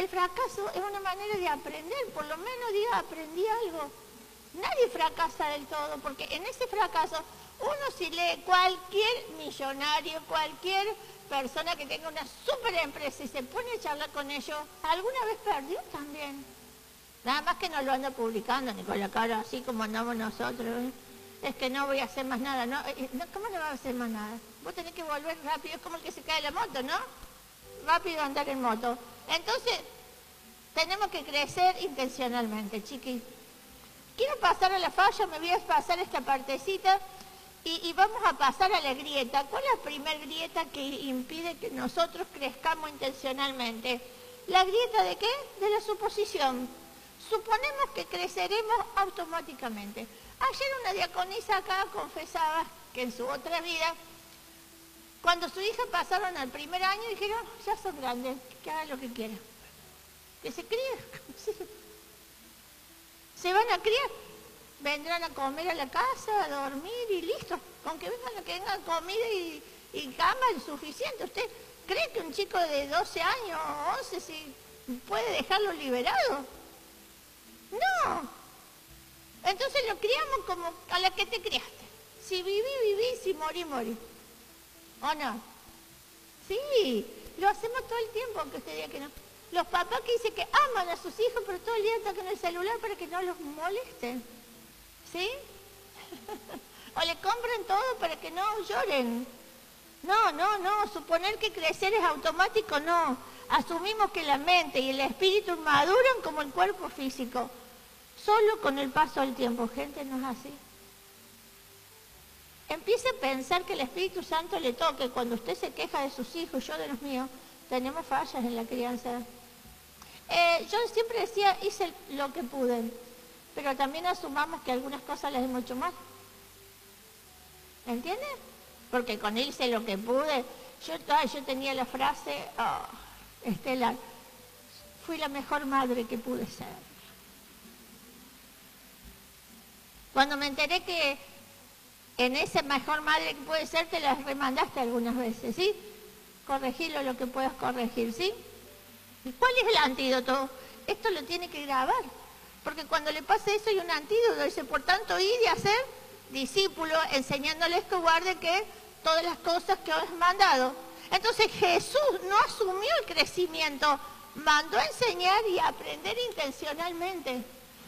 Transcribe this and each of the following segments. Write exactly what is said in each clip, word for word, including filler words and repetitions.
el fracaso es una manera de aprender, por lo menos diga, aprendí algo. Nadie fracasa del todo, porque en ese fracaso, uno si lee cualquier millonario, cualquier persona que tenga una super empresa y se pone a charlar con ellos, alguna vez perdió también. Nada más que no lo anda publicando, ni con la cara así como andamos nosotros. ¿eh? Es que no voy a hacer más nada, ¿no? ¿Cómo no va a hacer más nada? Vos tenés que volver rápido, es como el que se cae de la moto, ¿no? Rápido andar en moto. Entonces, tenemos que crecer intencionalmente, chiquis. Quiero pasar a la falla, me voy a pasar esta partecita y, y vamos a pasar a la grieta. ¿Cuál es la primera grieta que impide que nosotros crezcamos intencionalmente? ¿La grieta de qué? De la suposición. Suponemos que creceremos automáticamente. Ayer una diaconisa acá confesaba que en su otra vida, cuando su hija pasaron al primer año, dijeron, ya son grandes, que hagan lo que quieran. Que se críen. Se van a criar, vendrán a comer a la casa, a dormir y listo. Con que vengan, que vengan comida y, y cama es suficiente. ¿Usted cree que un chico de doce años o once si puede dejarlo liberado? No. Entonces lo criamos como a la que te criaste. Si viví, viví, si morí, morí. ¿O no? Sí, lo hacemos todo el tiempo, aunque usted diga que no. Los papás que dicen que aman a sus hijos, pero todo el día están con el celular para que no los molesten. ¿Sí? O le compran todo para que no lloren. No, no, no. Suponer que crecer es automático, no. Asumimos que la mente y el espíritu maduran como el cuerpo físico. Solo con el paso del tiempo. Gente, no es así. Empiece a pensar que el Espíritu Santo le toque. Cuando usted se queja de sus hijos, yo de los míos, tenemos fallas en la crianza. Eh, yo siempre decía, hice lo que pude, pero también asumamos que algunas cosas las hemos hecho mal. ¿Entiendes? Porque con hice lo que pude, yo, ay, yo tenía la frase, oh, Estela, fui la mejor madre que pude ser. Cuando me enteré que en esa mejor madre que puede ser, te las remandaste algunas veces, ¿sí? Corregirlo lo que puedas corregir, ¿sí? ¿Cuál es el antídoto? Esto lo tiene que grabar, porque cuando le pase eso hay un antídoto. Dice, por tanto, id y hacer discípulos, enseñándoles que guarde que todas las cosas que os he mandado. Entonces Jesús no asumió el crecimiento, mandó a enseñar y a aprender intencionalmente.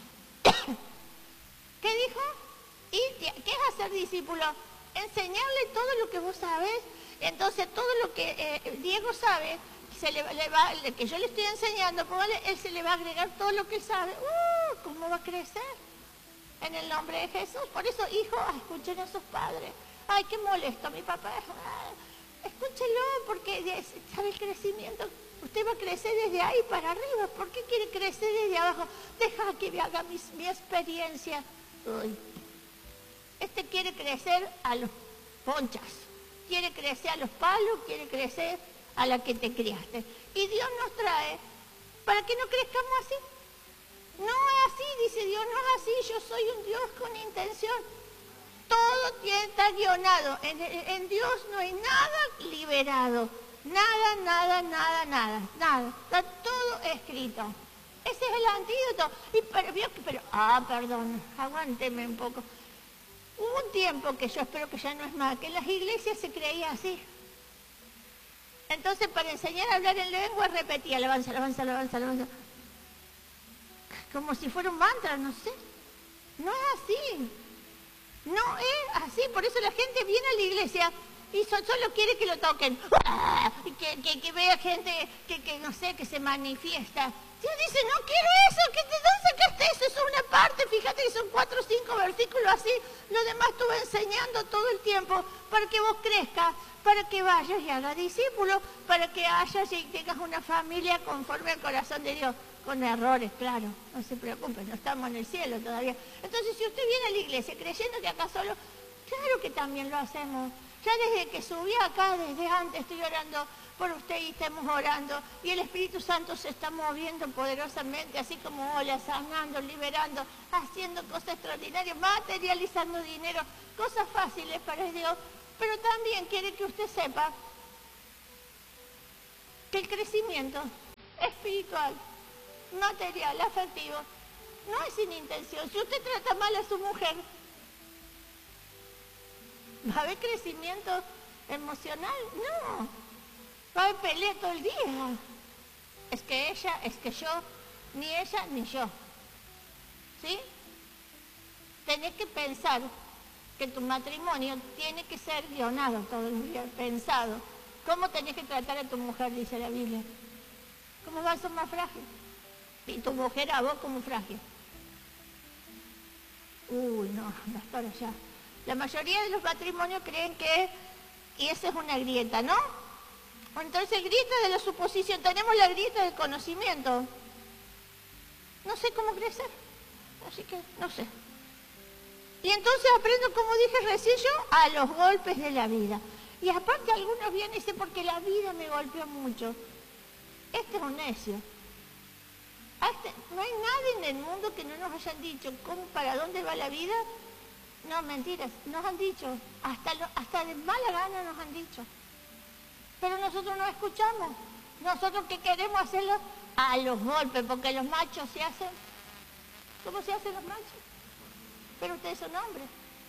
¿Qué dijo? ¿Y qué es hacer discípulos? Enseñarle todo lo que vos sabés. Entonces todo lo que eh, Diego sabe, se le, le va, que yo le estoy enseñando, póngale, él se le va a agregar todo lo que él sabe. ¡Uh! ¿Cómo va a crecer? En el nombre de Jesús. Por eso, hijos, escuchen a sus padres. Ay, qué molesto, mi papá. Ay, escúchelo, porque sabe el crecimiento. Usted va a crecer desde ahí para arriba. ¿Por qué quiere crecer desde abajo? Deja que me haga mi, mi experiencia. Uy. Este quiere crecer a los ponchas. Quiere crecer a los palos, quiere crecer a la que te criaste. Y Dios nos trae para que no crezcamos así. No es así, dice Dios, no es así. Yo soy un Dios con intención. Todo tiene, está guionado. En, en Dios no hay nada liberado. Nada, nada, nada, nada. Nada. Está todo escrito. Ese es el antídoto. Y pero, pero, ah, perdón, aguánteme un poco. Hubo un tiempo, que yo espero que ya no es más, que en las iglesias se creía así. Entonces, para enseñar a hablar en lengua, repetía, alabanza, alabanza, alabanza, alabanza. Como si fuera un mantra, no sé. No es así. No es así. Por eso la gente viene a la iglesia y solo quiere que lo toquen. Que, que, que vea gente que, que, no sé, que se manifiesta. Dios dice, no quiero eso. ¿Qué, ¿De dónde sacaste eso? Eso es una parte. Fíjate que son cuatro o cinco versículos así. Lo demás estuve enseñando todo el tiempo para que vos crezcas, para que vayas y hagas discípulos, para que hayas y tengas una familia conforme al corazón de Dios. Con errores, claro. No se preocupen, no estamos en el cielo todavía. Entonces, si usted viene a la iglesia creyendo que acá solo, claro que también lo hacemos. Ya desde que subí acá, desde antes, estoy orando por usted y estamos orando. Y el Espíritu Santo se está moviendo poderosamente, así como olas, sanando, liberando, haciendo cosas extraordinarias, materializando dinero, cosas fáciles para Dios. Pero también quiere que usted sepa que el crecimiento espiritual, material, afectivo. No es sin intención. Si usted trata mal a su mujer, ¿va a haber crecimiento emocional? No. Va a haber pelea todo el día. Es que ella, es que yo, ni ella ni yo. ¿Sí? Tenés que pensar que tu matrimonio tiene que ser guionado todo el día, pensado. ¿Cómo tenés que tratar a tu mujer, dice la Biblia? ¿Cómo va a ser más frágil? Y tu mujer a vos como frágil. Uy, no, pastora, ya. La mayoría de los matrimonios creen que, y esa es una grieta, ¿no? Entonces, grieta de la suposición, tenemos la grieta del conocimiento. No sé cómo crecer, así que no sé. Y entonces aprendo, como dije recién yo, a los golpes de la vida. Y aparte algunos vienen y dicen, porque la vida me golpeó mucho. Este es un necio. Este, no hay nadie en el mundo que no nos hayan dicho cómo, para dónde va la vida. No, mentiras, nos han dicho. Hasta, lo, hasta de mala gana nos han dicho. Pero nosotros no escuchamos. Nosotros que queremos hacerlo a los golpes, porque los machos se hacen. ¿Cómo se hacen los machos? Pero ustedes son hombres.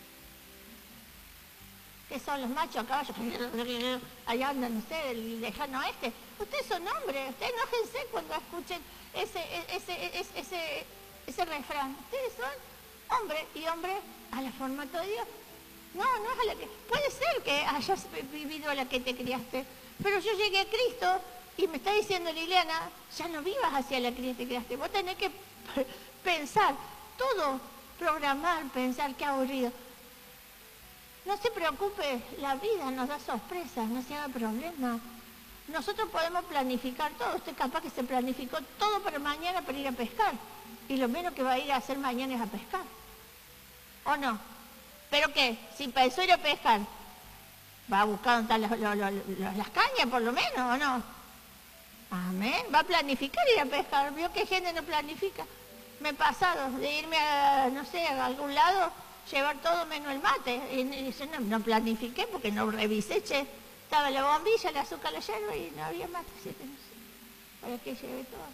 ¿Qué son los machos a caballo? Allá andan ustedes, el lejano oeste. Ustedes son hombres, ustedes enójense cuando escuchen ese, ese, ese, ese, ese refrán. Ustedes son hombres y hombres a la formato de Dios. No, no es a la que... Puede ser que hayas vivido a la que te criaste, pero yo llegué a Cristo y me está diciendo Liliana, ya no vivas hacia la que te criaste. Vos tenés que pensar, todo, programar, pensar, qué aburrido. No se preocupe, la vida nos da sorpresas, no se haga problema. Nosotros podemos planificar todo. Usted capaz que se planificó todo para mañana para ir a pescar. Y lo menos que va a ir a hacer mañana es a pescar. ¿O no? ¿Pero qué? Si pensó ir a pescar, ¿va a buscar dónde están las, las, las, las cañas por lo menos o no? Amén. Va a planificar ir a pescar. ¿Vio que gente no planifica? Me he pasado de irme a, no sé, a algún lado, llevar todo menos el mate. Y, y yo no, no planifiqué porque no revisé, che. Estaba la bombilla, el azúcar, la yerba y no había mate. Así que no sé. ¿Para qué llevé todo?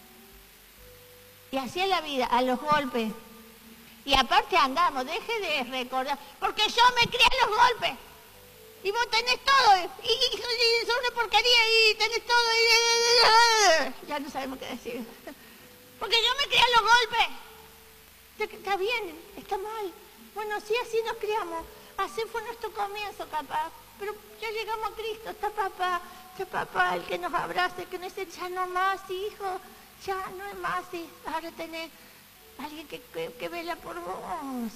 Y así es la vida, a los golpes. Y aparte andamos, deje de recordar. Porque yo me crié a los golpes. Y vos tenés todo. Y, y, y son una porquería y tenés todo. Y, ya no sabemos qué decir. Porque yo me crié a los golpes. Está bien, está mal. Bueno, sí, así nos criamos. Así fue nuestro comienzo, capaz. Pero ya llegamos a Cristo. Está papá, está papá, el que nos abraza, el que nos dice, ya no más, hijo. Ya no es más. Y ahora tenés alguien que, que, que vela por vos.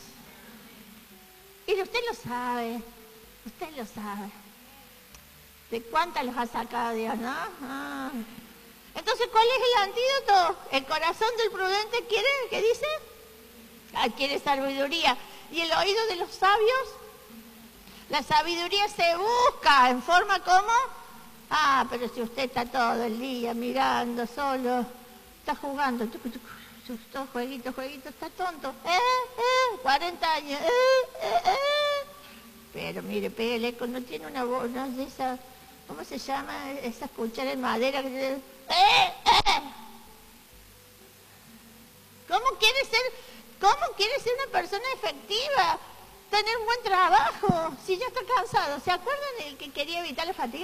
Y usted lo sabe. Usted lo sabe. ¿De cuántas los ha sacado Dios, no? Ah. Entonces, ¿cuál es el antídoto? El corazón del prudente quiere, ¿qué dice? Adquiere sabiduría. ¿Y el oído de los sabios? La sabiduría se busca en forma como... Ah, pero si usted está todo el día mirando solo, está jugando, todo jueguito, jueguito, está tonto. ¿Eh? ¿Eh? cuarenta años. ¿Eh? ¿Eh? ¿Eh? Pero mire, pégale, no tiene una voz, no es esa... ¿Cómo se llama? Esa cuchara de madera que... ¡Eh! ¡Eh! ¿Cómo quiere ser, cómo quiere ser una persona efectiva? Tener un buen trabajo, si ya está cansado. ¿Se acuerdan del que quería evitar la fatiga?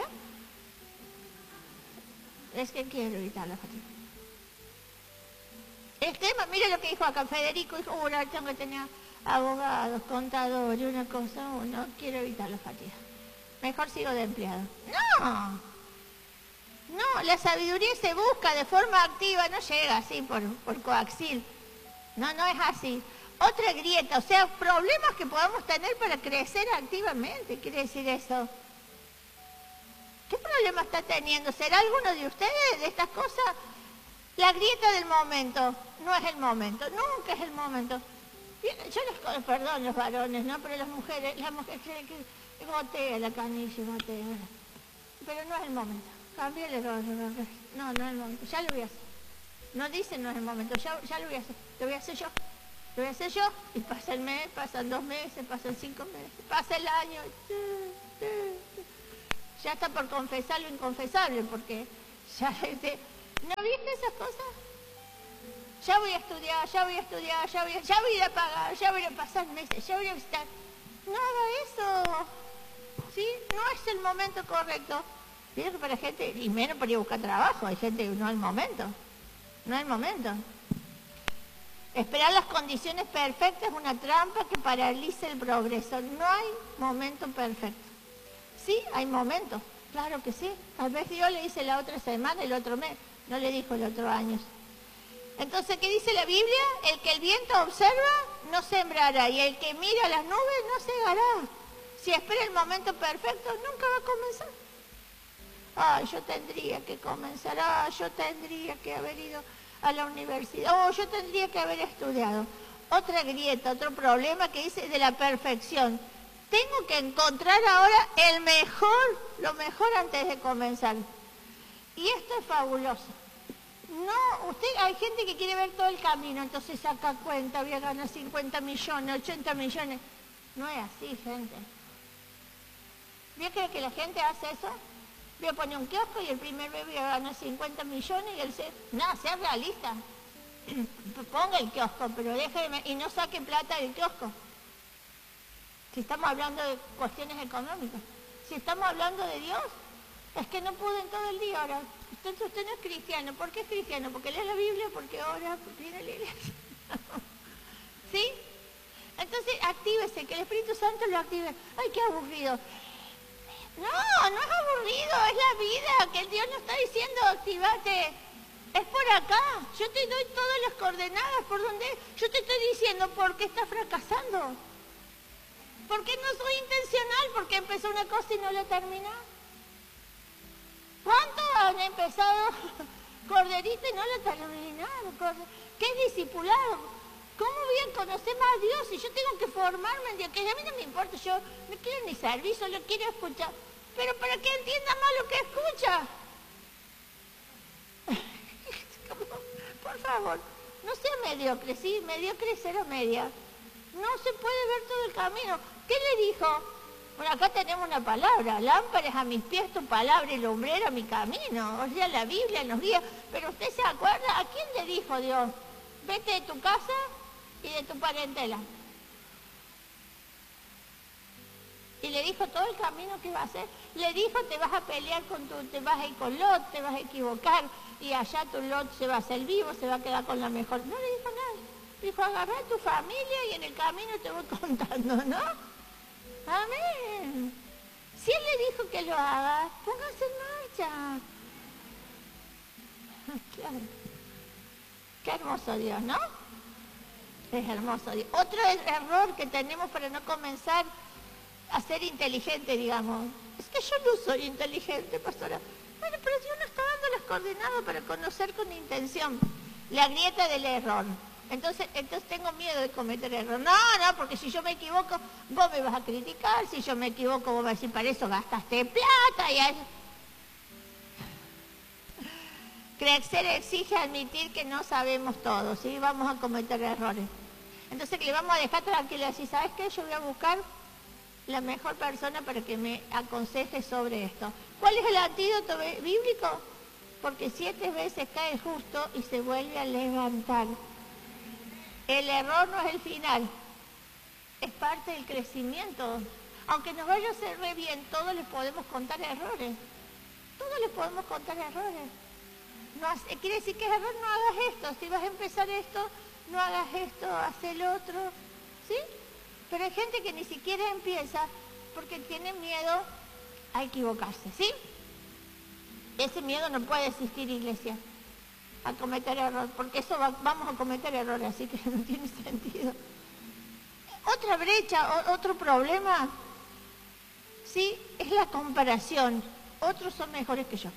Es que quiero evitar la fatiga. El tema, mire lo que dijo acá Federico, dijo, bueno, tengo que tener abogados, contadores, una cosa, no quiero evitar la fatiga. Mejor sigo de empleado. No, no, la sabiduría se busca de forma activa, no llega así por, por coaxil. No, no es así. Otra grieta, o sea, problemas que podamos tener para crecer activamente, quiere decir eso. ¿Qué problema está teniendo? ¿Será alguno de ustedes de estas cosas? La grieta del momento, no es el momento, nunca es el momento. Yo les, perdón los varones, ¿no? Pero las mujeres, las mujeres creen que gotea la canilla, gotea. Pero no es el momento. Cámbiale, no, no es el momento. Ya lo voy a hacer. No dice no es el momento, ya, ya lo voy a hacer. Lo voy a hacer yo. Lo voy a hacer yo. Y pasa el mes, pasan dos meses, pasan cinco meses, pasa el año. Ya está por confesar lo inconfesable, porque ya este, ¿No viste esas cosas? Ya voy a estudiar, ya voy a estudiar, ya voy a, ya voy a pagar, ya voy a pasar meses, ya voy a visitar. No haga eso. ¿Sí? No es el momento correcto. Fíjate que para gente, y menos para ir a buscar trabajo, hay gente que no es el momento. No es el momento. Esperar las condiciones perfectas es una trampa que paraliza el progreso. No hay momento perfecto. Sí, hay momentos, claro que sí. Tal vez Dios le dice la otra semana, el otro mes, no le dijo el otro año. Entonces, ¿qué dice la Biblia? El que el viento observa, no sembrará, y el que mira las nubes, no segará. Si espera el momento perfecto, nunca va a comenzar. Ay, yo tendría que comenzar, ay, yo tendría que haber ido a la universidad, oh, yo tendría que haber estudiado. Otra grieta, otro problema que dice de la perfección. Tengo que encontrar ahora el mejor, lo mejor antes de comenzar. Y esto es fabuloso. No, usted, hay gente que quiere ver todo el camino, entonces saca cuenta, voy a ganar cincuenta millones, ochenta millones. No es así, gente. ¿Vio que, que la gente hace eso? Voy a poner un kiosco y el primer mes voy a ganar cincuenta millones y el ser... No, sea realista. Ponga el kiosco, pero déjeme y no saque plata del kiosco. Si estamos hablando de cuestiones económicas. Si estamos hablando de Dios, es que no pude en todo el día ahora. Entonces usted no es cristiano. ¿Por qué es cristiano? Porque lee la Biblia, porque ora, porque viene a la iglesia. ¿Sí? Entonces actívese, que el Espíritu Santo lo active. ¡Ay, qué aburrido! No, no es aburrido, es la vida, que Dios nos está diciendo, activate. Es por acá, yo te doy todas las coordenadas por donde... Yo te estoy diciendo por qué estás fracasando. Porque no soy intencional, porque empezó una cosa y no la terminó. ¿Cuántos han empezado corderita y no la terminaron? ¿Qué discipulado? ¿Cómo voy a conocer más a Dios si yo tengo que formarme en Dios? Que a mí no me importa, yo no quiero ni servir, solo quiero escuchar. Pero para que entienda más lo que escucha. Por favor, no sea mediocre, ¿sí? Mediocre cero media. No se puede ver todo el camino. ¿Qué le dijo? Bueno, acá tenemos una palabra. Lámparas a mis pies tu palabra y lumbrera a mi camino. O sea, la Biblia nos guía. Pero usted se acuerda, ¿a quién le dijo Dios? Vete de tu casa y de tu parentela. Y le dijo todo el camino que iba a hacer. Le dijo, te vas a pelear con tu, te vas a ir con Lot, te vas a equivocar, y allá tu Lot se va a hacer vivo, se va a quedar con la mejor. No le dijo nada. Dijo, agarrá a tu familia y en el camino te voy contando, ¿no? Amén. Si él le dijo que lo haga, póngase en marcha. Claro. Qué hermoso Dios, ¿no? Es hermoso Dios. Otro error que tenemos para no comenzar a ser inteligente, digamos. Es que yo no soy inteligente, pastora. Bueno, pero Dios nos está dando las coordenadas para conocer con intención. La grieta del error. Entonces, entonces tengo miedo de cometer error. No, no, porque si yo me equivoco, vos me vas a criticar. Si yo me equivoco, vos vas a decir, para eso gastaste plata. Y ahí... Crecer exige admitir que no sabemos todo, ¿sí? Vamos a cometer errores. Entonces, que le vamos a dejar tranquilo. Así, ¿sabes qué? Yo voy a buscar la mejor persona para que me aconseje sobre esto. ¿Cuál es el antídoto bíblico? Porque siete veces cae el justo y se vuelve a levantar. El error no es el final, es parte del crecimiento. Aunque nos vaya a hacer re bien, todos les podemos contar errores. Todos les podemos contar errores. No hace, quiere decir que es error, no hagas esto. Si vas a empezar esto, no hagas esto, haz el otro. ¿Sí? Pero hay gente que ni siquiera empieza porque tiene miedo a equivocarse. ¿Sí? Ese miedo no puede existir, iglesia, a cometer errores, porque eso va, vamos a cometer errores, así que no tiene sentido. Otra brecha, o, otro problema, ¿sí? Es la comparación. Otros son mejores que yo.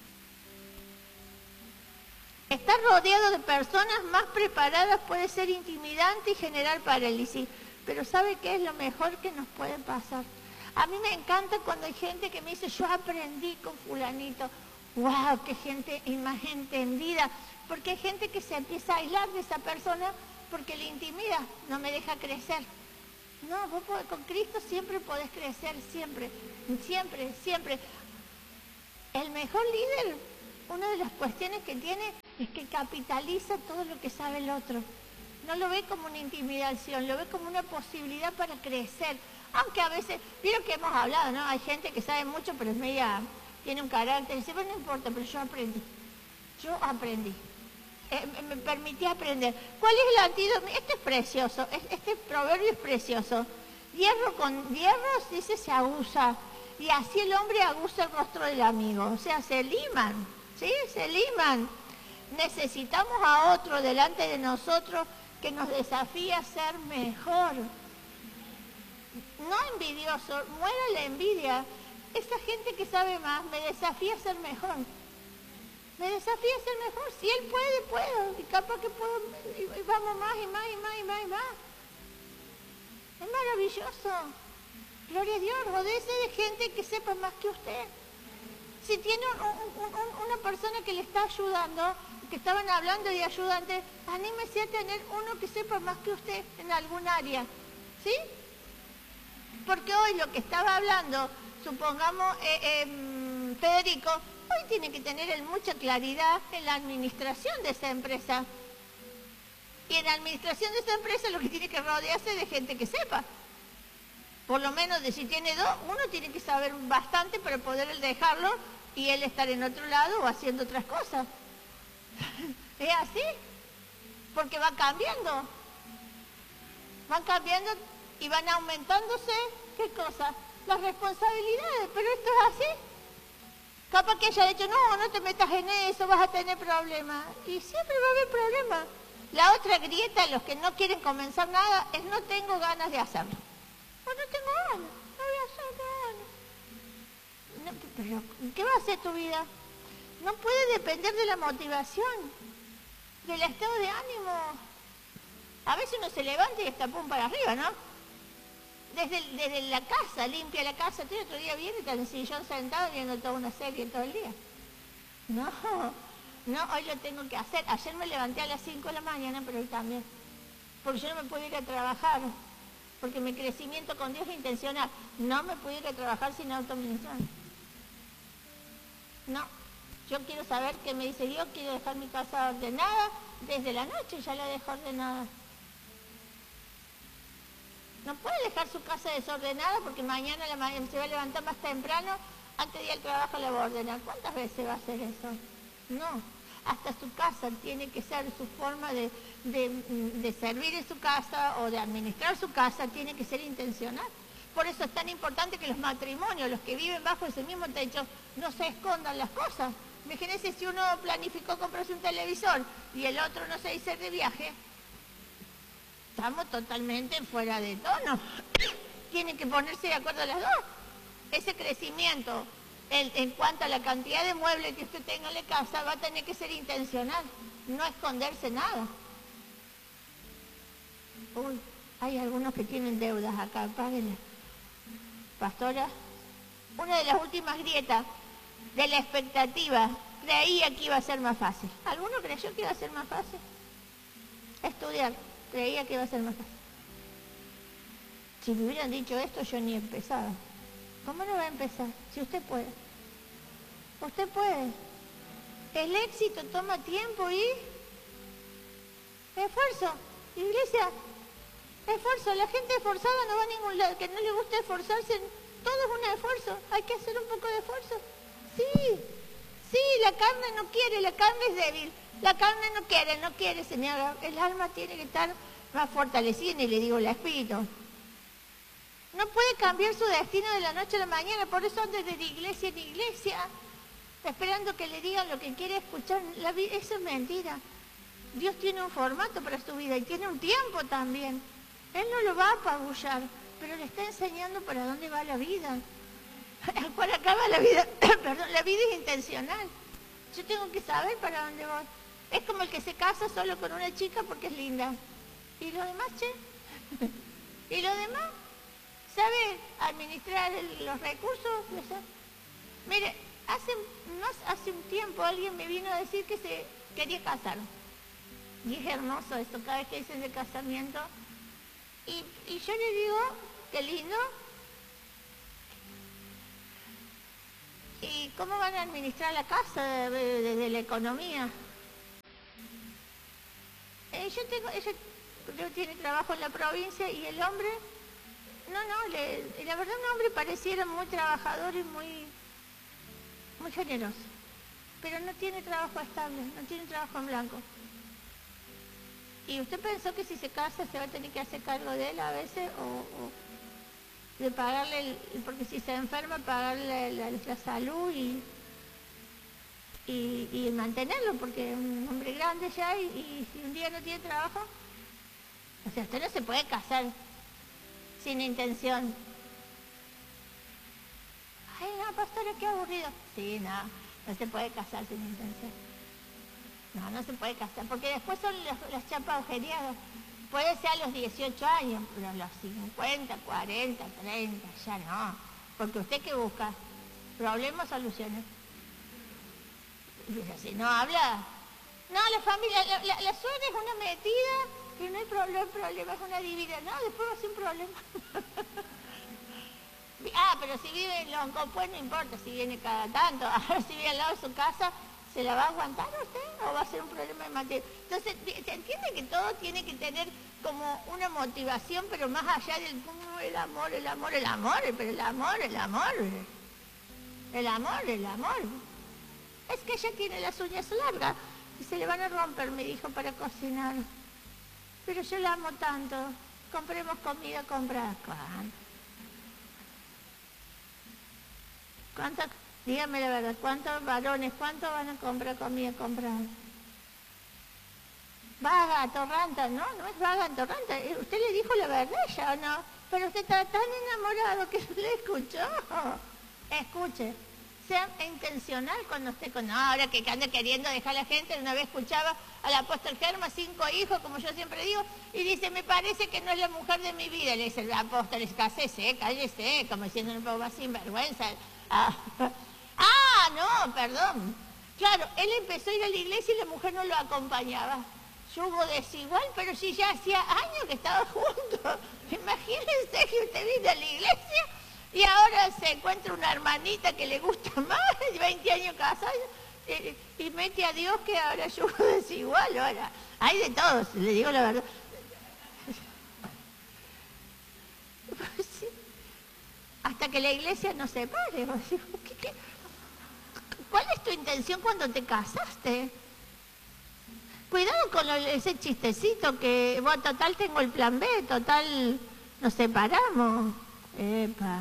Estar rodeado de personas más preparadas puede ser intimidante y generar parálisis. Pero ¿sabe qué es lo mejor que nos puede pasar? A mí me encanta cuando hay gente que me dice, yo aprendí con fulanito. ¡Wow! ¡Qué gente más entendida! Porque hay gente que se empieza a aislar de esa persona porque le intimida, no me deja crecer. No, vos podés, con Cristo siempre podés crecer, siempre, siempre, siempre. El mejor líder una de las cuestiones que tiene es que capitaliza todo lo que sabe el otro. No lo ve como una intimidación, lo ve como una posibilidad para crecer. Aunque a veces, vieron que hemos hablado, ¿no? Hay gente que sabe mucho, pero es media, tiene un carácter, y dice, bueno, no importa, pero yo aprendí. Yo aprendí. Eh, me permití aprender. ¿Cuál es el antídoto? Este es precioso, este proverbio es precioso. Hierro con hierro, dice, se aguza. Y así el hombre aguza el rostro del amigo. O sea, se liman, ¿sí? Se liman. Necesitamos a otro delante de nosotros que nos desafíe a ser mejor. No envidioso, muera la envidia. Esa gente que sabe más me desafía a ser mejor. Me desafía a ser mejor. Si él puede, puedo. Y capaz que puedo, y, y vamos más y más y más y más y más. Es maravilloso. Gloria a Dios, rodéese de gente que sepa más que usted. Si tiene un, un, un, una persona que le está ayudando, que estaban hablando de ayudante, anímese a tener uno que sepa más que usted en algún área. ¿Sí? Porque hoy lo que estaba hablando, supongamos, eh, eh, Federico, hoy tiene que tener él mucha claridad en la administración de esa empresa. Y en la administración de esa empresa lo que tiene que rodearse de gente que sepa. Por lo menos de si tiene dos, uno tiene que saber bastante para poder él dejarlo y él estar en otro lado o haciendo otras cosas. ¿Es así? Porque va cambiando. Van cambiando y van aumentándose, ¿qué cosa? Las responsabilidades, pero esto es así. Capaz que ella ha dicho, no, no te metas en eso, vas a tener problemas. Y siempre va a haber problemas. La otra grieta, los que no quieren comenzar nada, es no tengo ganas de hacerlo. O no tengo ganas, no voy a hacer ganas. No, pero, ¿qué va a hacer tu vida? No puede depender de la motivación, del estado de ánimo. A veces uno se levanta y está pum para arriba, ¿no? Desde, desde la casa, limpia la casa, todo el otro día viene y está en el sillón sentado viendo toda una serie todo el día. No, no, hoy lo tengo que hacer. Ayer me levanté a las cinco de la mañana, pero hoy también. Porque yo no me puedo ir a trabajar. Porque mi crecimiento con Dios es intencional. No me puedo ir a trabajar sin autoadministrar. No. Yo quiero saber qué me dice Dios, quiero dejar mi casa ordenada. Desde la noche ya la dejo ordenada. No puede dejar su casa desordenada porque mañana la ma- se va a levantar más temprano, antes de ir al trabajo la va a ordenar. ¿Cuántas veces va a hacer eso? No. Hasta su casa tiene que ser su forma de, de, de servir en su casa o de administrar su casa, tiene que ser intencional. Por eso es tan importante que los matrimonios, los que viven bajo ese mismo techo, no se escondan las cosas. Imagínense si uno planificó comprarse un televisor y el otro no se dice de viaje. Estamos totalmente fuera de tono. Tienen que ponerse de acuerdo las dos. Ese crecimiento el, en cuanto a la cantidad de muebles que usted tenga en la casa va a tener que ser intencional, no esconderse nada. Uy, hay algunos que tienen deudas acá, páguenle. Pastora, una de las últimas grietas de la expectativa, creía que iba a ser más fácil. ¿Alguno creyó que iba a ser más fácil? Estudiar, creía que iba a ser más fácil. Si me hubieran dicho esto, yo ni empezaba. ¿Cómo no va a empezar? Si usted puede. Usted puede. El éxito toma tiempo y esfuerzo. Iglesia, esfuerzo. La gente esforzada no va a ningún lado. Que no le gusta esforzarse, todo es un esfuerzo. Hay que hacer un poco de esfuerzo. Sí, sí, la carne no quiere, la carne es débil. La carne no quiere, no quiere, señora. El alma tiene que estar más fortalecida, y le digo, el espíritu. No puede cambiar su destino de la noche a la mañana, por eso anda desde iglesia en iglesia, esperando que le digan lo que quiere escuchar. La vida, eso es mentira. Dios tiene un formato para su vida y tiene un tiempo también. Él no lo va a apabullar, pero le está enseñando para dónde va la vida. Al cual acaba la vida, perdón, la vida es intencional. Yo tengo que saber para dónde voy. Es como el que se casa solo con una chica porque es linda. ¿Y lo demás, che? ¿Y lo demás? ¿Sabe administrar el, los recursos? Mire, hace, no, hace un tiempo alguien me vino a decir que se quería casar. Y es hermoso esto, cada vez que dicen de casamiento. Y, y yo le digo, qué lindo. ¿y cómo van a administrar la casa desde la economía? Eh, yo tengo, ella creo que tiene trabajo en la provincia y el hombre, no, no, le, la verdad un hombre pareciera muy trabajador y muy, muy generoso, pero no tiene trabajo estable, no tiene trabajo en blanco. ¿Y usted pensó que si se casa se va a tener que hacer cargo de él a veces o, o de pagarle, el, porque si se enferma pagarle la, la salud y, y, y mantenerlo, porque es un hombre grande ya y, y si un día no tiene trabajo, o sea, usted no se puede casar sin intención. Ay, no, pastora, qué aburrido. Sí, no, no se puede casar sin intención. No, no se puede casar, porque después son las, las chapas agujereadas. Puede ser a los dieciocho años, pero a los cincuenta, cuarenta, treinta, ya no. Porque usted ¿qué busca? ¿Problemas o soluciones? Dice, si no habla... No, la familia, la, la, la suegra es una metida, que no hay problema, problema, es una divina. No, después va a ser un problema. Ah, pero si vive en Lonco, pues no importa si viene cada tanto. Ahora si vive al lado de su casa... ¿Se la va a aguantar usted o va a ser un problema de materia? Entonces, ¿se entiende que todo tiene que tener como una motivación, pero más allá del como el amor, el amor, el amor, pero el amor, el amor, el amor, el amor? Es que ella tiene las uñas largas y se le van a romper, me dijo, para cocinar. Pero yo la amo tanto. Compremos comida comprada. ¿Cuánto? ¿Cuánto? Dígame la verdad, ¿cuántos varones, cuántos van a comprar comida comprada? Vaga, atorranta, no, no es vaga, atorranta. Usted le dijo la verdad ya, ¿o no? Pero usted está tan enamorado que no le escuchó. Escuche, sea intencional cuando esté con... No, ahora que anda queriendo dejar a la gente, una vez escuchaba al apóstol Germa, cinco hijos, como yo siempre digo, y dice, me parece que no es la mujer de mi vida. Le dice el apóstol, cállese, cállese, como diciendo un poco más sinvergüenza. Ah, Ah, no, perdón. Claro, él empezó a ir a la iglesia y la mujer no lo acompañaba. Yugo desigual, pero si ya hacía años que estaban juntos. Imagínense que usted viene a la iglesia y ahora se encuentra una hermanita que le gusta más, veinte años casada, y, y mete a Dios que ahora yugo desigual. Ahora, hay de todos, le digo la verdad. Sí. Hasta que la iglesia no se pare. ¿Qué, qué? ¿Cuál es tu intención cuando te casaste? Cuidado con lo, ese chistecito que, bueno, total tengo el plan B, total nos separamos. Epa.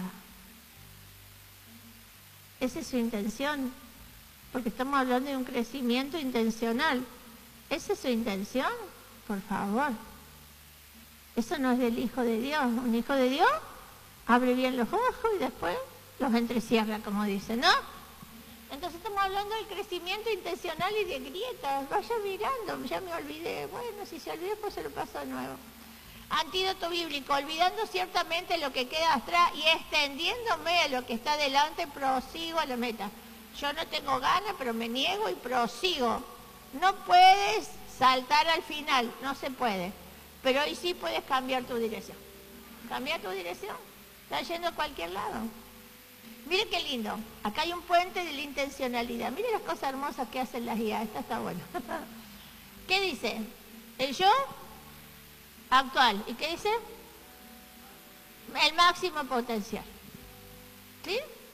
Esa es su intención, porque estamos hablando de un crecimiento intencional. ¿Esa es su intención? Por favor. Eso no es del Hijo de Dios. Un Hijo de Dios abre bien los ojos y después los entrecierra, como dice, ¿no? Entonces estamos hablando del crecimiento intencional y de grietas. Vaya mirando, ya me olvidé. Bueno, si se olvidó, pues se lo paso de nuevo. Antídoto bíblico, olvidando ciertamente lo que queda atrás y extendiéndome a lo que está delante, prosigo a la meta. Yo no tengo ganas, pero me niego y prosigo. No puedes saltar al final, no se puede. Pero hoy sí puedes cambiar tu dirección. Cambia tu dirección. Estás yendo a cualquier lado. Mire qué lindo. Acá hay un puente de la intencionalidad. Mire las cosas hermosas que hacen las I A. Esta está buena. ¿Qué dice? El yo actual. ¿Y qué dice? El máximo potencial. ¿Sí?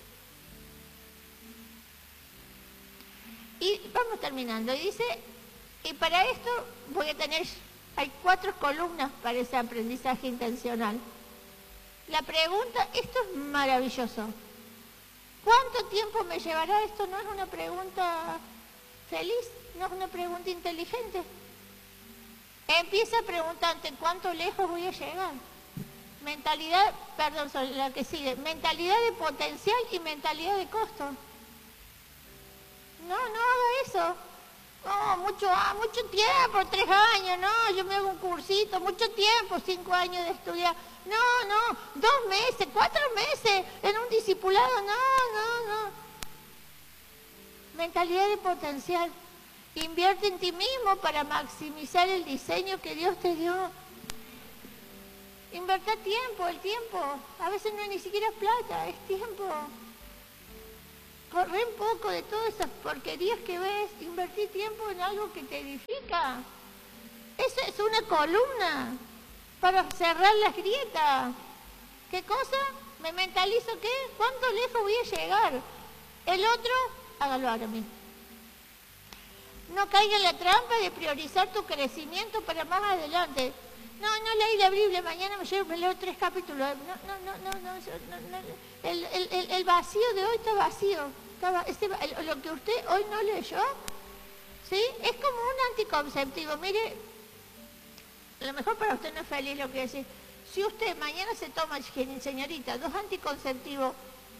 Y vamos terminando. Y dice, y para esto voy a tener, hay cuatro columnas para ese aprendizaje intencional. La pregunta, esto es maravilloso. ¿Cuánto tiempo me llevará? Esto no es una pregunta feliz, no es una pregunta inteligente. Empieza preguntando, ¿cuánto lejos voy a llegar? Mentalidad, perdón, la que sigue, mentalidad de potencial y mentalidad de costo. No, no haga eso. No, mucho, ah, mucho tiempo, tres años, no, yo me hago un cursito, mucho tiempo, cinco años de estudiar. No, no, dos meses, cuatro meses en un discipulado, no, no, no. Mentalidad de potencial. Invierte en ti mismo para maximizar el diseño que Dios te dio. Invertá tiempo, el tiempo. A veces no es ni siquiera plata, es tiempo. corre un poco de todas esas porquerías que ves, invertí tiempo en algo que te edifica. Eso es una columna para cerrar las grietas. ¿Qué cosa? Me mentalizo que cuánto lejos voy a llegar. El otro, hágalo ahora mismo. No caiga en la trampa de priorizar tu crecimiento para más adelante. No, no leí la Biblia, mañana me llevo, me leo tres capítulos. No, no, no, no, no, no, no. El, el, el vacío de hoy está vacío. Está, este, lo que usted hoy no leyó, ¿sí? Es como un anticonceptivo. Mire, a lo mejor para usted no es feliz lo que decir. Si usted mañana se toma, señorita, dos anticonceptivos,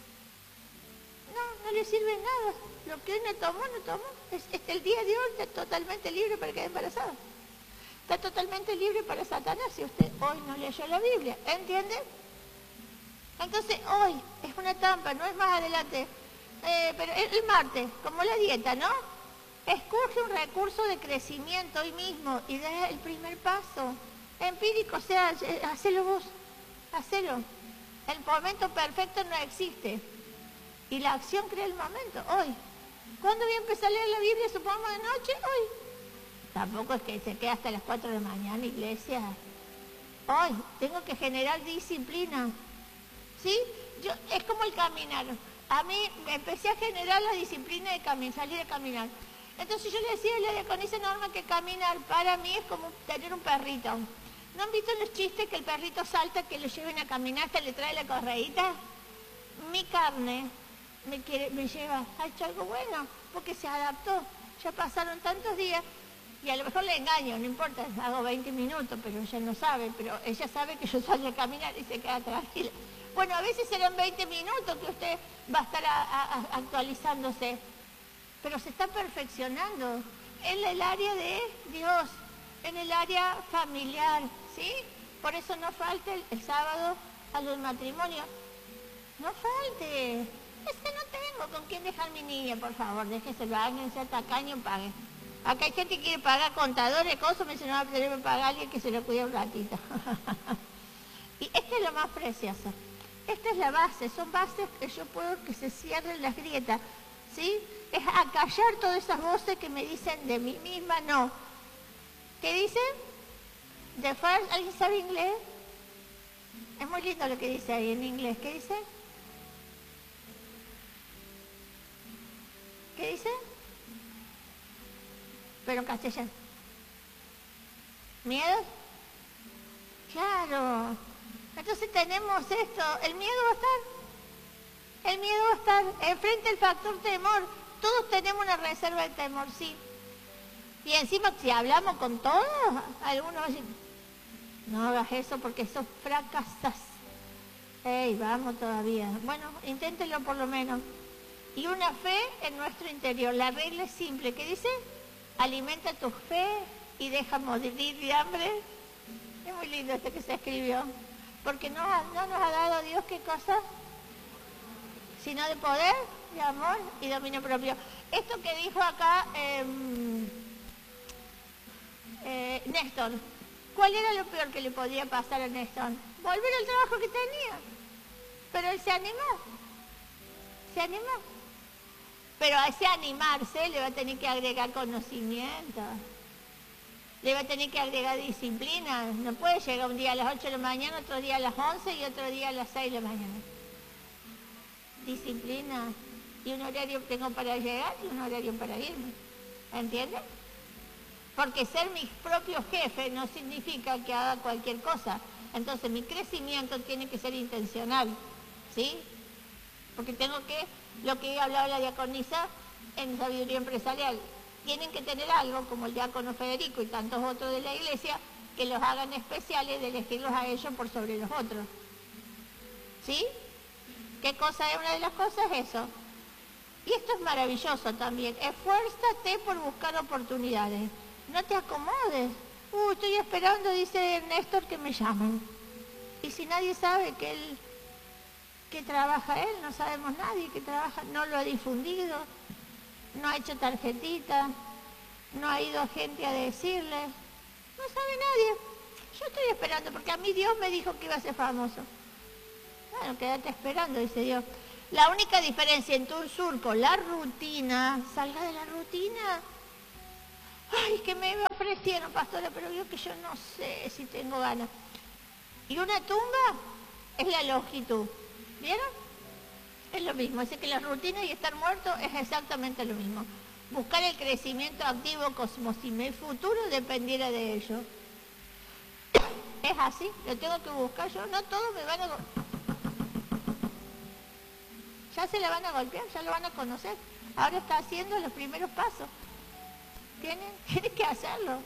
no, no le sirve nada. Lo que hoy no tomó, no tomó. Es, es el día de hoy está totalmente libre para quedar embarazada. Está totalmente libre para Satanás si usted hoy no leyó la Biblia. ¿Entiende? Entonces hoy es una etapa, no es más adelante. Eh, pero el, el martes, como la dieta, ¿no? Escoge un recurso de crecimiento hoy mismo y da el primer paso. Empírico, o sea, hacelo vos, hacelo. El momento perfecto no existe. Y la acción crea el momento, hoy. ¿Cuándo voy a empezar a leer la Biblia? Supongamos de noche, hoy. Tampoco es que se quede hasta las cuatro de la mañana, iglesia. Hoy tengo que generar disciplina. ¿Sí? Yo, es como el caminar. A mí me empecé a generar la disciplina de caminar, salir a caminar. Entonces yo le decía a la diaconisa Norma que caminar para mí es como tener un perrito. ¿No han visto los chistes que el perrito salta, que lo lleven a caminar, que le trae la correíta? Mi carne me, quiere, me lleva, ha hecho algo bueno, porque se adaptó. Ya pasaron tantos días y a lo mejor le engaño, no importa, hago veinte minutos, pero ella no sabe, pero ella sabe que yo salgo a caminar y se queda tranquila. Bueno, a veces serán veinte minutos que usted va a estar a, a, a actualizándose, pero se está perfeccionando en el área de Dios, en el área familiar, ¿sí? Por eso no falte el, el sábado a los matrimonios. No falte. Es que no tengo con quién dejar mi niña, por favor, déjeselo a alguien, sea tacaño, pague. Acá hay gente que quiere pagar contadores, cosas, me dice, no va a tener que pagar a alguien que se lo cuide un ratito. Y esto es lo más precioso. Esta es la base, son bases que yo puedo que se cierren las grietas, ¿sí? Es acallar todas esas voces que me dicen de mí misma, no. ¿Qué dicen? The first, ¿alguien sabe inglés? Es muy lindo lo que dice ahí en inglés. ¿Qué dice? ¿Qué dice? Pero en castellano. ¿Miedo? Claro. Entonces tenemos esto. El miedo va a estar. El miedo va a estar. Enfrente el factor temor. Todos tenemos una reserva de temor, sí. Y encima, si hablamos con todos, algunos dicen, no hagas eso porque eso fracasas. Ey, vamos todavía. Bueno, inténtelo por lo menos. Y una fe en nuestro interior. La regla es simple. ¿Qué dice? Alimenta tu fe y deja morir de hambre. Es muy lindo esto que se escribió. Porque no, no nos ha dado Dios qué cosa, sino de poder, de amor y dominio propio. Esto que dijo acá eh, eh, Néstor, ¿cuál era lo peor que le podía pasar a Néstor? Volver al trabajo que tenía. Pero él se animó. Se animó. Pero a ese animarse le va a tener que agregar conocimiento. Le va a tener que agregar disciplina. No puede llegar un día a las ocho de la mañana, otro día a las once y otro día a las seis de la mañana. Disciplina. Y un horario que tengo para llegar y un horario para irme. ¿Entiendes? Porque ser mi propio jefe no significa que haga cualquier cosa. Entonces mi crecimiento tiene que ser intencional. ¿Sí? Porque tengo que, lo que hablaba la diaconisa en sabiduría empresarial, tienen que tener algo como el diácono Federico y tantos otros de la iglesia que los hagan especiales de elegirlos a ellos por sobre los otros. ¿Sí? ¿Qué cosa es una de las cosas? Eso. Y esto es maravilloso también. Esfuérzate por buscar oportunidades. No te acomodes. Uh, estoy esperando, dice Néstor, que me llamen. Y si nadie sabe que él, que trabaja él, no sabemos nadie que trabaja, no lo ha difundido, no ha hecho tarjetita, no ha ido gente a decirle, no sabe nadie. Yo estoy esperando porque a mí Dios me dijo que iba a ser famoso. Bueno, quédate esperando, dice Dios. La única diferencia entre un surco, la rutina, salga de la rutina. Ay, que me ofrecieron, pastora, pero yo que yo no sé si tengo ganas. Y una tumba es la longitud. ¿Vieron? Es lo mismo. Así que la rutina y estar muerto es exactamente lo mismo. Buscar el crecimiento activo como si mi futuro dependiera de ello. Es así, lo tengo que buscar yo. No todos me van a... Ya se la van a golpear, ya lo van a conocer. Ahora está haciendo los primeros pasos. Tienen, tienen que hacerlo.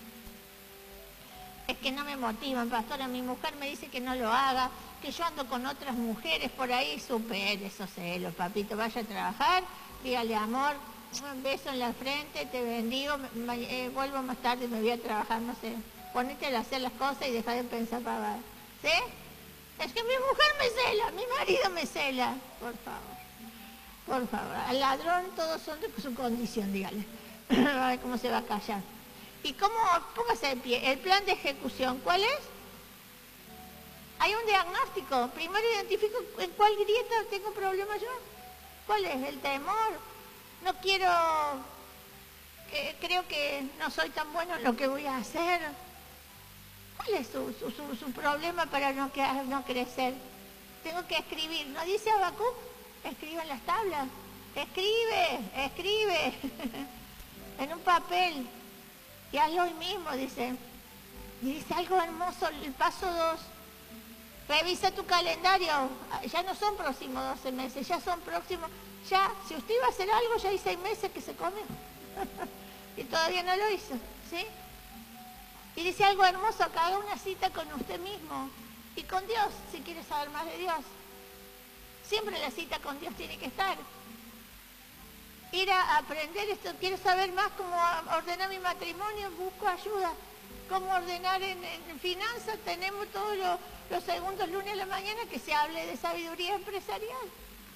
Es que no me motivan, pastora. Mi mujer me dice que no lo haga, que yo ando con otras mujeres por ahí. Supere esos celos, papito. Vaya a trabajar, dígale amor, un beso en la frente, te bendigo, me, eh, vuelvo más tarde, me voy a trabajar, no sé. Ponete a hacer las cosas y deja de pensar para... ¿Sí? Es que mi mujer me cela, mi marido me cela. Por favor, por favor. Al ladrón todos son de su condición, dígale. A ver cómo se va a callar. ¿Y cómo? Póngase de pie. El plan de ejecución, ¿cuál es? Hay un diagnóstico. Primero identifico en cuál grieta tengo problema yo. ¿Cuál es? El temor. No quiero... Eh, creo que no soy tan bueno en lo que voy a hacer. ¿Cuál es su, su, su, su problema para no, que, no crecer? Tengo que escribir. ¿No dice Habacuc? Escribe en las tablas. Escribe, escribe. En un papel. Y hazlo hoy mismo, dice. Y dice algo hermoso, el paso dos. Revisa tu calendario. Ya no son próximos doce meses, ya son próximos... Ya, si usted iba a hacer algo, ya hay seis meses que se come. Y todavía no lo hizo, ¿sí? Y dice algo hermoso, que haga una cita con usted mismo. Y con Dios, si quiere saber más de Dios. Siempre la cita con Dios tiene que estar. Ir a aprender esto, quiero saber más cómo ordenar mi matrimonio, busco ayuda. Cómo ordenar en, en finanzas, tenemos todos los, los segundos lunes de la mañana que se hable de sabiduría empresarial.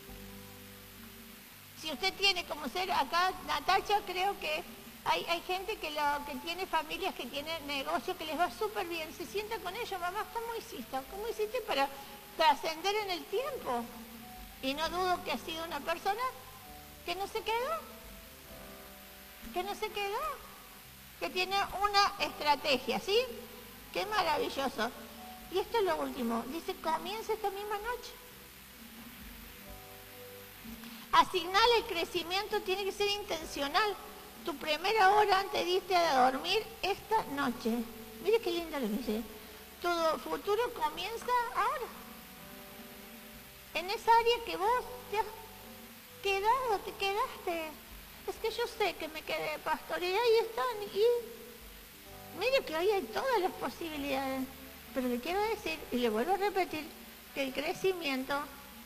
Si usted tiene como ser acá, Natacha, creo que hay, hay gente que, lo, que tiene familias que tienen negocios que les va súper bien. Se sienta con ellos, mamá, ¿cómo hiciste? ¿Cómo hiciste para trascender en el tiempo? Y no dudo que ha sido una persona que no se quedó, que no se quedó, que tiene una estrategia, ¿sí? Qué maravilloso. Y esto es lo último, dice, comienza esta misma noche. Asignar el crecimiento tiene que ser intencional. Tu primera hora antes de irte a dormir esta noche. Mire qué lindo lo que dice. Tu futuro comienza ahora. En esa área que vos te has quedado, te quedaste. Es que yo sé que me quedé, pastor, y ahí están. Y mire que hoy hay todas las posibilidades. Pero le quiero decir, y le vuelvo a repetir, que el crecimiento,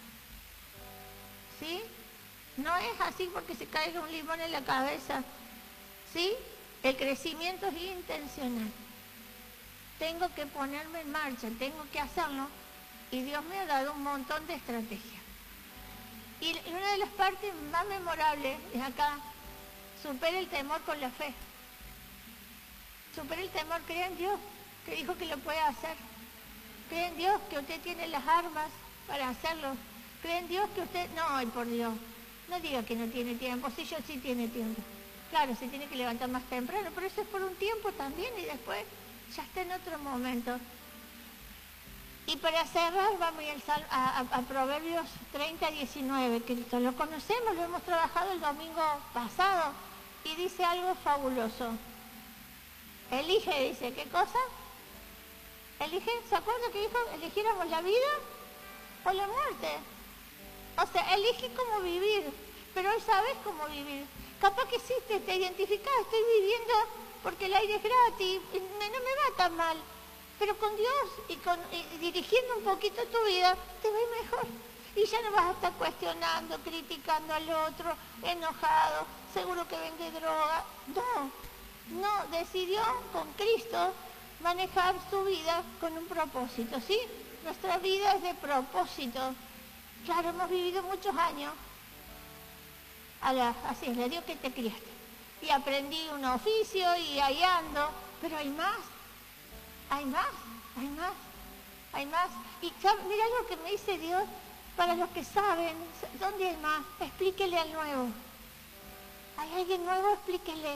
¿sí? No es así porque se caiga un limón en la cabeza, ¿sí? El crecimiento es intencional. Tengo que ponerme en marcha, tengo que hacerlo, y Dios me ha dado un montón de estrategias. Y una de las partes más memorables es acá, supera el temor con la fe. Supera el temor, cree en Dios, que dijo que lo puede hacer. Cree en Dios que usted tiene las armas para hacerlo. Cree en Dios que usted... No, ay, por Dios. No diga que no tiene tiempo, si yo sí tiene tiempo. Claro, se tiene que levantar más temprano, pero eso es por un tiempo también y después ya está en otro momento. Y para cerrar, vamos a, a, a Proverbios treinta, diecinueve, que lo conocemos, lo hemos trabajado el domingo pasado, y dice algo fabuloso. Elige, dice, ¿qué cosa? Elige, ¿se acuerda que dijo, eligiéramos la vida o la muerte? O sea, elige cómo vivir, pero hoy sabes cómo vivir. Capaz que sí, te, te identificás, estoy viviendo porque el aire es gratis, y me, no me va tan mal. Pero con Dios y, con, y dirigiendo un poquito tu vida, te va a ir mejor. Y ya no vas a estar cuestionando, criticando al otro, enojado, seguro que vende droga. No, no, decidió con Cristo manejar su vida con un propósito, ¿sí? Nuestra vida es de propósito. Claro, hemos vivido muchos años. A la, así es, le dio que te criaste. Y aprendí un oficio y ahí ando, pero hay más. Hay más, hay más, hay más. Y mira algo que me dice Dios, para los que saben, ¿dónde hay más? Explíquele al nuevo. ¿Hay alguien nuevo? Explíquele.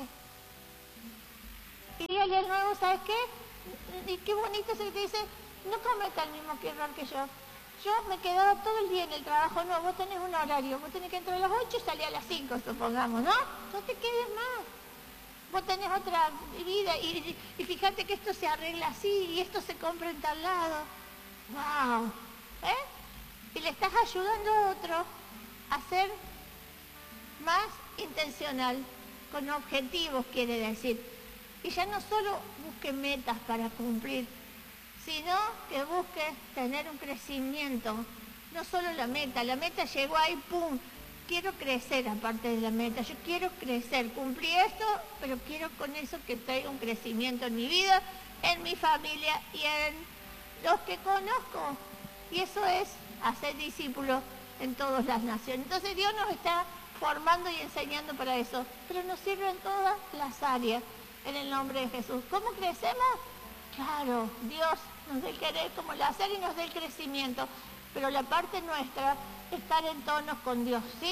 Y dígale al nuevo, ¿sabes qué? Y qué bonito es el que dice, no cometa el mismo error que yo. Yo me quedaba todo el día en el trabajo, no, vos tenés un horario, vos tenés que entrar a las ocho y salir a las cinco, supongamos, ¿no? No te quedes más. Vos tenés otra vida y, y fíjate que esto se arregla así y esto se compra en tal lado. ¡Wow! ¿Eh? Y le estás ayudando a otro a ser más intencional, con objetivos, quiere decir. Y ya no solo busque metas para cumplir, sino que busque tener un crecimiento. No solo la meta, la meta llegó ahí, ¡pum! Quiero crecer aparte de la meta, yo quiero crecer, cumplí esto, pero quiero con eso que traiga un crecimiento en mi vida, en mi familia y en los que conozco. Y eso es hacer discípulos en todas las naciones. Entonces Dios nos está formando y enseñando para eso, pero nos sirve en todas las áreas, en el nombre de Jesús. ¿Cómo crecemos? Claro, Dios nos da el querer como el hacer y nos da el crecimiento, pero la parte nuestra, estar en tonos con Dios, ¿sí?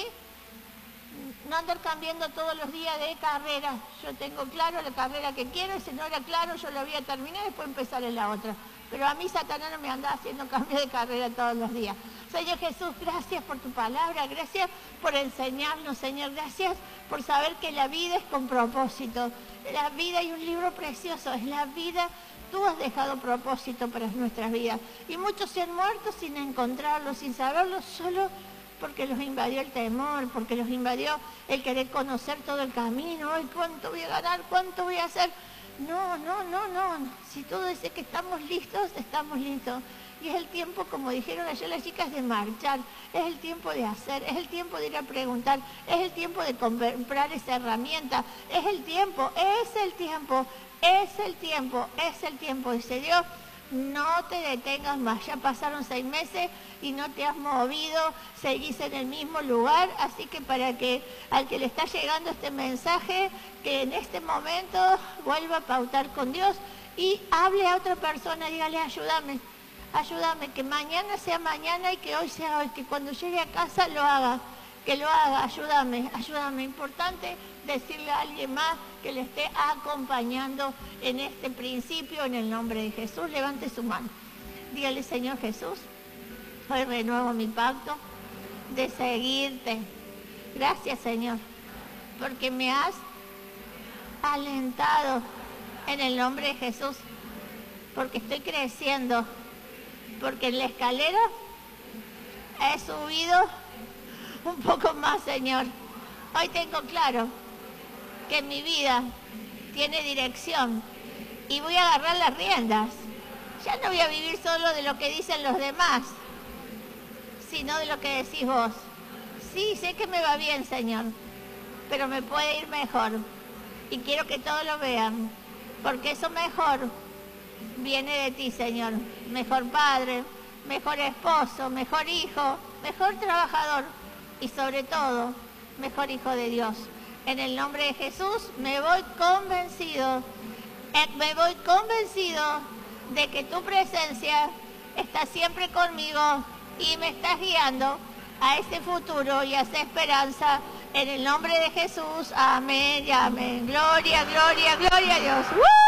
No andar cambiando todos los días de carrera. Yo tengo claro la carrera que quiero y si no era claro yo la voy a terminar y después empezar en la otra. Pero a mí Satanás no me anda haciendo cambio de carrera todos los días. Señor Jesús, gracias por tu palabra, gracias por enseñarnos, Señor, gracias por saber que la vida es con propósito. La vida, hay un libro precioso, es la vida. Tú has dejado propósito para nuestras vidas. Y muchos se han muerto sin encontrarlo, sin saberlo, solo porque los invadió el temor, porque los invadió el querer conocer todo el camino. Ay, ¿cuánto voy a ganar? ¿Cuánto voy a hacer? No, no, no, no. Si tú dices que estamos listos, estamos listos. Y es el tiempo, como dijeron ayer las chicas, de marchar. Es el tiempo de hacer, es el tiempo de ir a preguntar, es el tiempo de comprar esa herramienta. Es el tiempo, es el tiempo. Es el tiempo, es el tiempo, dice Dios, no te detengas más, ya pasaron seis meses y no te has movido, seguís en el mismo lugar, así que para que al que le está llegando este mensaje, que en este momento vuelva a pautar con Dios y hable a otra persona, dígale, ayúdame, ayúdame, que mañana sea mañana y que hoy sea hoy, que cuando llegue a casa lo haga, que lo haga, ayúdame, ayúdame, importante decirle a alguien más que le esté acompañando en este principio, en el nombre de Jesús. Levante su mano. Dígale, Señor Jesús, hoy renuevo mi pacto de seguirte. Gracias, Señor, porque me has alentado en el nombre de Jesús, porque estoy creciendo, porque en la escalera he subido un poco más, Señor. Hoy tengo claro que mi vida tiene dirección y voy a agarrar las riendas. Ya no voy a vivir solo de lo que dicen los demás, sino de lo que decís vos. Sí, sé que me va bien, Señor, pero me puede ir mejor. Y quiero que todos lo vean, porque eso mejor viene de ti, Señor. Mejor padre, mejor esposo, mejor hijo, mejor trabajador y sobre todo, mejor hijo de Dios. En el nombre de Jesús me voy convencido, eh, me voy convencido de que tu presencia está siempre conmigo y me estás guiando a ese futuro y a esa esperanza. En el nombre de Jesús, amén y amén. Gloria, gloria, gloria a Dios. ¡Uh!